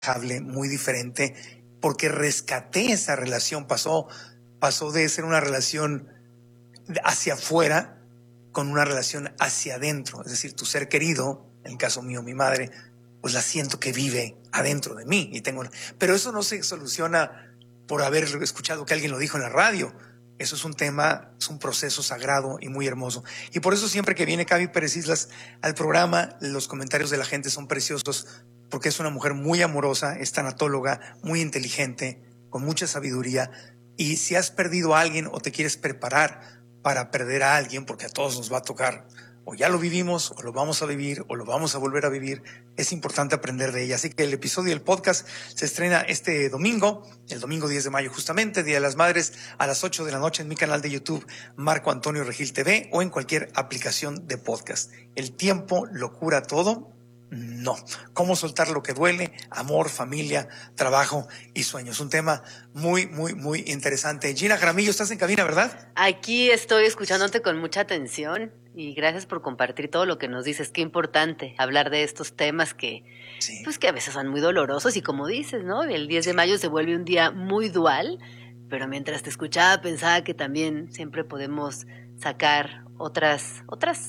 muy diferente, porque rescaté esa relación. Pasó de ser una relación hacia afuera con una relación hacia adentro. Es decir, tu ser querido, en el caso mío, mi madre, pues la siento que vive adentro de mí. Pero eso no se soluciona por haber escuchado que alguien lo dijo en la radio. Eso es un tema, es un proceso sagrado y muy hermoso. Y por eso siempre que viene Gaby Pérez Islas al programa, los comentarios de la gente son preciosos, porque es una mujer muy amorosa, es tanatóloga, muy inteligente, con mucha sabiduría. Y si has perdido a alguien o te quieres preparar para perder a alguien, porque a todos nos va a tocar, o ya lo vivimos, o lo vamos a vivir, o lo vamos a volver a vivir, es importante aprender de ella. Así que el episodio del podcast se estrena este domingo, el domingo 10 de mayo justamente, Día de las Madres, a las 8 de la noche en mi canal de YouTube, Marco Antonio Regil TV, o en cualquier aplicación de podcast. ¿El tiempo lo cura todo? No. ¿Cómo soltar lo que duele? Amor, familia, trabajo y sueños. Un tema muy, muy, muy interesante. Gina Jaramillo, estás en cabina, ¿verdad? Aquí estoy escuchándote con mucha atención y gracias por compartir todo lo que nos dices. Qué importante hablar de estos temas que, sí, pues que a veces son muy dolorosos y como dices, ¿no? El 10 de mayo se vuelve un día muy dual, pero mientras te escuchaba pensaba que también siempre podemos sacar otras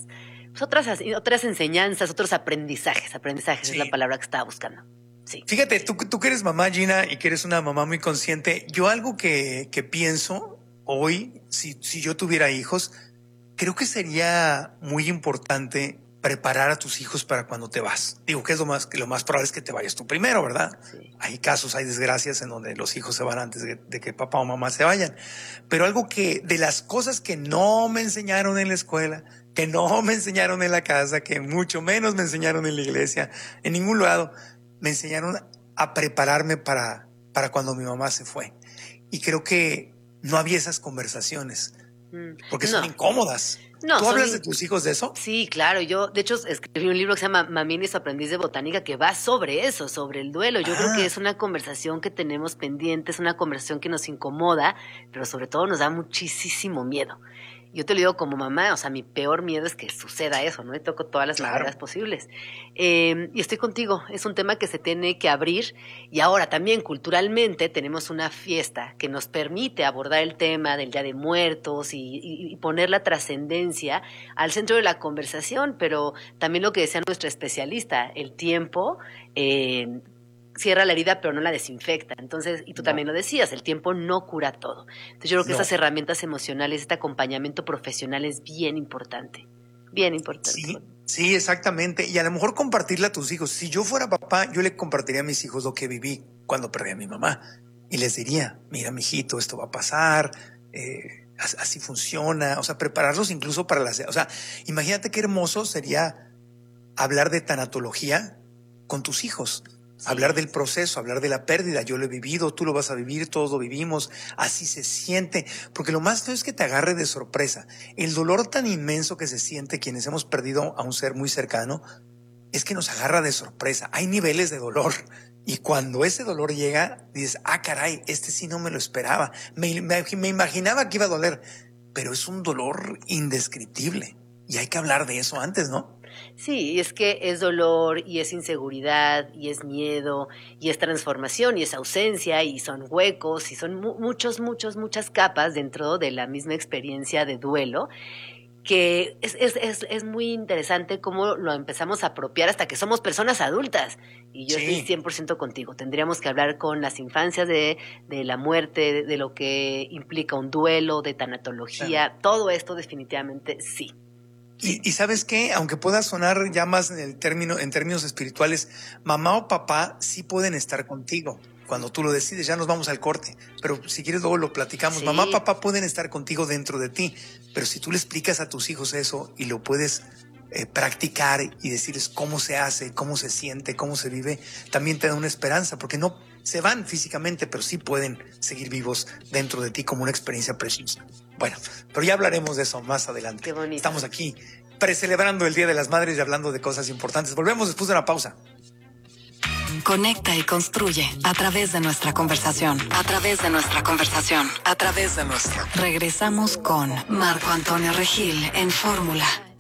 enseñanzas, otros aprendizajes. Aprendizajes sí, es la palabra que estaba buscando. Sí. Fíjate, tú que eres mamá, Gina, y que eres una mamá muy consciente, yo algo que pienso hoy, si yo tuviera hijos, creo que sería muy importante preparar a tus hijos para cuando te vas. Digo que es lo más probable es que te vayas tú primero, ¿verdad? Sí. Hay casos, hay desgracias en donde los hijos se van antes de que papá o mamá se vayan. Pero algo que, de las cosas que no me enseñaron en la escuela, que no me enseñaron en la casa, que mucho menos me enseñaron en la iglesia, en ningún lado, me enseñaron a prepararme para cuando mi mamá se fue. Y creo que no había esas conversaciones, porque son incómodas. No, ¿Tú hablas de tus hijos de eso? Sí, claro. Yo, de hecho, escribí un libro que se llama Mamín y su aprendiz de botánica, que va sobre eso, sobre el duelo. Yo creo que es una conversación que tenemos pendiente, es una conversación que nos incomoda, pero sobre todo nos da muchísimo miedo. Yo te lo digo como mamá, o sea, mi peor miedo es que suceda eso, ¿no? Y toco todas las maneras posibles. Y estoy contigo, es un tema que se tiene que abrir. Y ahora también culturalmente tenemos una fiesta que nos permite abordar el tema del Día de Muertos y poner la trascendencia al centro de la conversación, pero también lo que decía nuestra especialista, el tiempo cierra la herida pero no la desinfecta. Entonces, y tú también lo decías, el tiempo no cura todo. Entonces yo creo que esas herramientas emocionales, este acompañamiento profesional es bien importante. Bien importante. Sí, exactamente. Y a lo mejor compartirle a tus hijos. Si yo fuera papá, yo le compartiría a mis hijos lo que viví cuando perdí a mi mamá. Y les diría, mira, mijito, esto va a pasar, así funciona. O sea, prepararlos incluso para las... O sea, imagínate qué hermoso sería hablar de tanatología con tus hijos. Sí. Hablar del proceso, hablar de la pérdida. Yo lo he vivido, tú lo vas a vivir, todos lo vivimos. Así se siente. Porque lo más feo es que te agarre de sorpresa. El dolor tan inmenso que se siente quienes hemos perdido a un ser muy cercano es que nos agarra de sorpresa. Hay niveles de dolor. Y cuando ese dolor llega, dices, caray, este sí no me lo esperaba. Me imaginaba que iba a doler. Pero es un dolor indescriptible. Y hay que hablar de eso antes, ¿no? Sí, es que es dolor y es inseguridad y es miedo y es transformación y es ausencia y son huecos y son muchas capas dentro de la misma experiencia de duelo, que es muy interesante cómo lo empezamos a apropiar hasta que somos personas adultas. Y yo estoy 100% contigo. Tendríamos que hablar con las infancias de la muerte, de lo que implica un duelo, de tanatología, todo esto definitivamente sí. Y ¿sabes qué? Aunque pueda sonar ya más en términos espirituales, mamá o papá sí pueden estar contigo. Cuando tú lo decides, ya nos vamos al corte. Pero si quieres luego lo platicamos. Sí. Mamá, papá pueden estar contigo dentro de ti. Pero si tú le explicas a tus hijos eso y lo puedes practicar y decirles cómo se hace, cómo se siente, cómo se vive, también te da una esperanza. Porque no se van físicamente, pero sí pueden seguir vivos dentro de ti como una experiencia preciosa. Bueno, pero ya hablaremos de eso más adelante. Qué bonito. Estamos aquí celebrando el Día de las Madres y hablando de cosas importantes. Volvemos después de una pausa. Conecta y construye a través de nuestra conversación. Regresamos con Marco Antonio Regil en Fórmula.